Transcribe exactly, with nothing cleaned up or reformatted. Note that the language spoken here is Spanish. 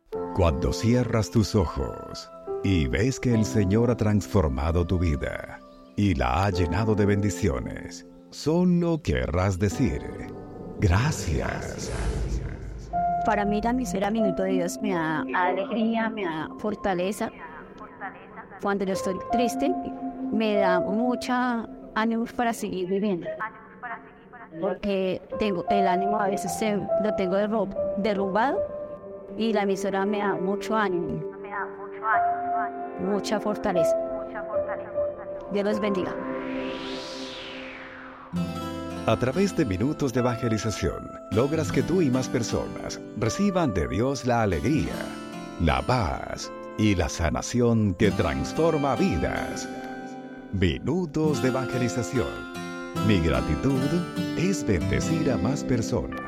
Cuando cierras tus ojos y ves que el Señor ha transformado tu vida y la ha llenado de bendiciones, solo querrás decir, gracias. Para mí la misera minuto de Dios me da alegría, me da fortaleza. Cuando yo estoy triste, me da mucha ánimo para seguir viviendo. Porque tengo el ánimo a veces se, lo tengo derru- derrumbado y la emisora me da mucho ánimo, mucha fortaleza. Dios los bendiga. A través de Minutos de Evangelización, logras que tú y más personas reciban de Dios la alegría, la paz y la sanación que transforma vidas. Minutos de Evangelización. Mi gratitud es bendecir a más personas.